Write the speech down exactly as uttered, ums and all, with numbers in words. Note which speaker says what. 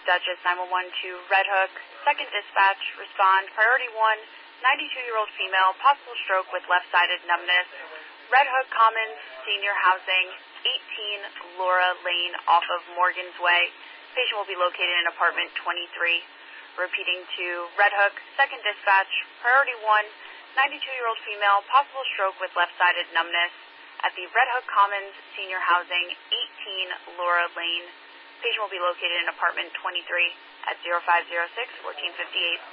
Speaker 1: Dutchess nine one one to Red Hook. Second dispatch, respond. Priority one, ninety-two-year-old female, possible stroke with left-sided numbness. Red Hook Commons, Senior Housing, eighteen Laura Lane off of Morgan's Way. Patient will be located in apartment twenty-three. Repeating to Red Hook, second dispatch, priority one, ninety-two-year-old female, possible stroke with left-sided numbness at the Red Hook Commons Senior Housing, eighteen Laura Lane. Patient will be located in apartment twenty-three at zero five zero six, fourteen fifty-eight.